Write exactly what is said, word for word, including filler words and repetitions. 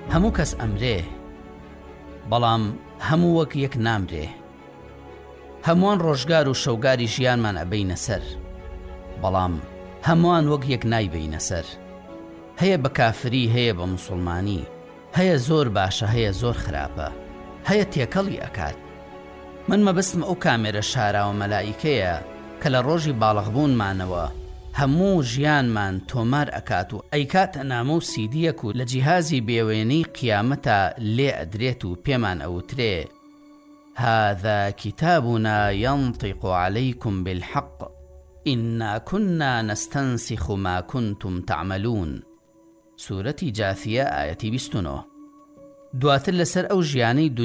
هەموو کەس ئەمرێ بەڵام هەموو وەک یەک نامرێ. هەمووان ڕۆژگار و شەوگاری ژیانمان ئەبەینە سەر، بەڵام هەمووان وەک یەک نایبەینە سەر. هەیە بە کافری، هەیە بە موسڵمانی، هەیە زۆر باشە، هەیە زۆر خراپە، هەیە تێکەڵی ئەکات. من مەبەستم ئەو کامێرە شاراوە مەلائیکەیە کە لە ڕۆژی باڵغبوونمانەوە هەموو ژیانمان تۆمار ئەکات و ئەیکاتە نامە و سیدیەک و لە جیهازی بێوێنەی قیامەتە لێ ئەدرێت و پێمان ئەوترێ هذا كتابنا ينطق عليكم بالحق إنا كنا نستنسخ ما كنتم تعملون. سورة جاثية آية بیست و نۆ. دواتر لەسەر ئەو ژیانەی